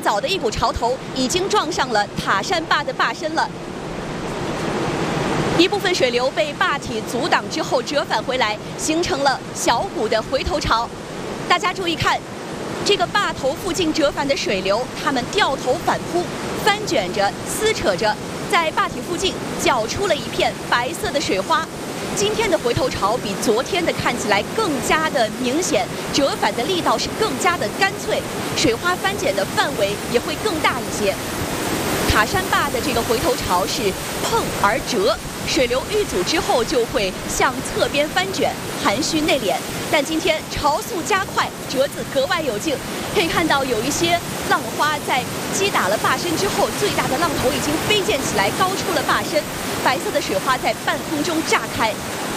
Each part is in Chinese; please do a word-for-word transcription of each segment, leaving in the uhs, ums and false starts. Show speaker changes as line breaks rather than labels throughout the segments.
早的一股潮头已经撞上了塔山坝的坝身了。一部分水流被坝体阻挡之后折返回来，形成了小股的回头潮。大家注意看，这个坝头附近折返的水流，它们掉头反扑，翻卷着、撕扯着，在坝体附近搅出了一片白色的水花。今天的回头潮比昨天的看起来更加的明显，折返的力道是更加的干脆，水花翻卷的范围也会更大一些。塔山坝的这个回头潮是碰而折，水流遇阻之后就会向侧边翻卷，含蓄内敛。但今天潮速加快，折子格外有劲，可以看到有一些浪花在击打了坝身之后，最大的浪头已经飞溅起来，高出了坝身，白色的水花在半空中炸开。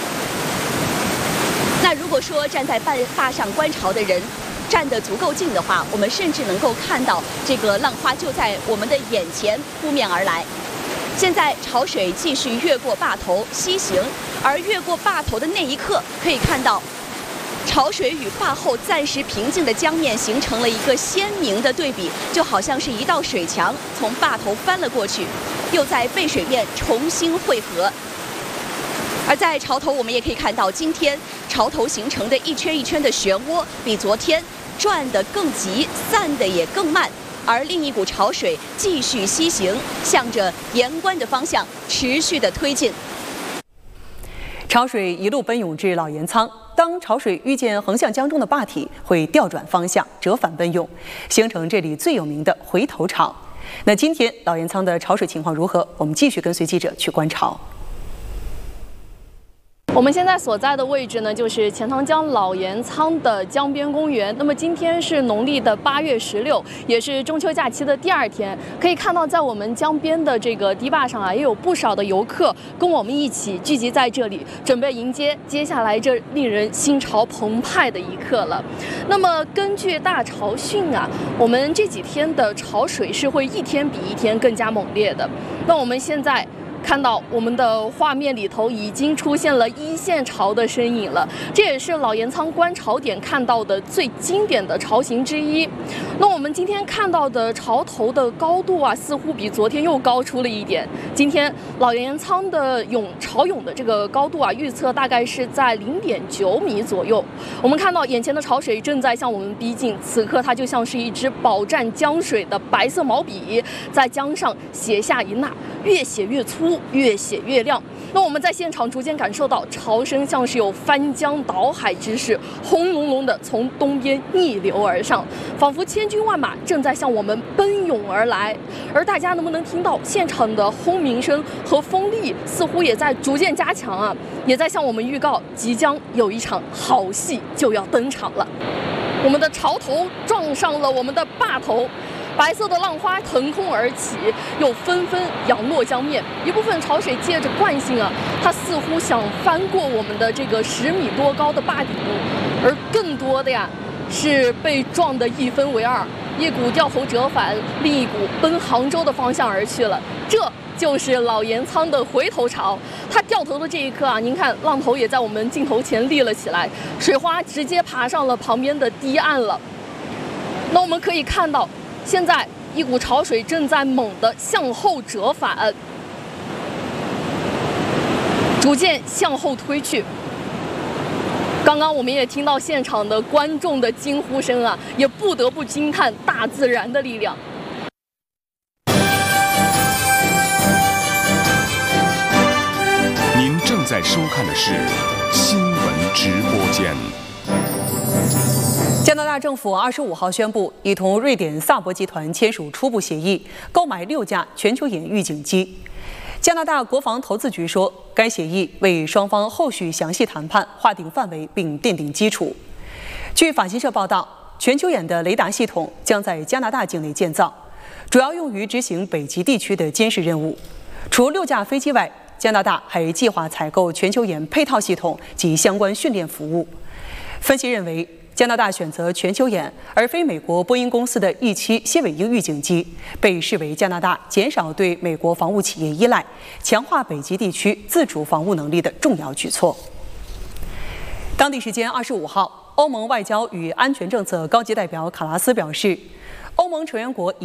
那如果说站在坝坝上观潮的人站得足够近的话，我们甚至能够看到这个浪花就在我们的眼前扑面而来。现在潮水继续越过坝头西行，而越过坝头的那一刻，可以看到潮水与坝后暂时平静的江面形成了一个鲜明的对比，就好像是一道水墙从坝头翻了过去，又在背水面重新汇合。而在潮头，我们也可以看到，今天潮头形成的一圈一圈的漩涡，比昨天转得更急，散得也更慢。而另一股潮水继续西行，向着盐关的方向持续的推进。
潮水一路奔涌至老盐仓，当潮水遇见横向江中的坝体，会调转方向，折返奔涌，形成这里最有名的回头潮。那今天老盐仓的潮水情况如何？我们继续跟随记者去观潮。
我们现在所在的位置呢，就是钱塘江老盐仓的江边公园。那么今天是农历的八月十六，也是中秋假期的第二天。可以看到，在我们江边的这个堤坝上啊，也有不少的游客跟我们一起聚集在这里，准备迎接接下来这令人心潮澎湃的一刻了。那么根据大潮汛啊，我们这几天的潮水是会一天比一天更加猛烈的。那我们现在看到我们的画面里头已经出现了一线潮的身影了，这也是老盐仓观潮点看到的最经典的潮形之一。那我们今天看到的潮头的高度啊，似乎比昨天又高出了一点。今天老盐仓的涌潮涌的这个高度啊，预测大概是在零点九米左右。我们看到眼前的潮水正在向我们逼近，此刻它就像是一支饱蘸江水的白色毛笔，在江上写下一捺，越写越粗，越写越亮。那我们在现场逐渐感受到潮声像是有翻江倒海之势，轰隆隆的从东边逆流而上，仿佛千军万马正在向我们奔涌而来。而大家能不能听到现场的轰鸣声和风力似乎也在逐渐加强啊，也在向我们预告即将有一场好戏就要登场了。我们的潮头撞上了我们的坝头，白色的浪花腾空而起，又纷纷扬落江面。一部分潮水借着惯性啊，它似乎想翻过我们的这个十米多高的坝顶，而更多的呀是被撞得一分为二，一股掉头折返，另一股奔杭州的方向而去了。这就是老盐仓的回头潮。它掉头的这一刻啊，您看浪头也在我们镜头前立了起来，水花直接爬上了旁边的堤岸了。那我们可以看到，现在一股潮水正在猛地向后折返，逐渐向后推去。刚刚我们也听到现场的观众的惊呼声啊，也不得不惊叹大自然的力量。
您正在收看的是新闻直播间。
加拿大政府二十五号宣布，已同瑞典萨博集团签署初步协议，购买六架全球眼预警机。加拿大国防投资局说，该协议为双方后续详细谈判划定范围并奠定基础。据法新社报道，全球眼的雷达系统将在加拿大境内建造，主要用于执行北极地区的监视任务。除六架飞机外，加拿大还计划采购全球眼配套系统及相关训练服务。分析认为，加拿大选择全球眼而非美国波音公司的 E 七蝎尾鹰预警机，被视为加拿大减少对美国防务企业依赖、强化北极地区自主防务能力的重要举措。当地时间二十五号，欧盟外交与安全政策高级代表卡拉斯表示，欧盟成员国已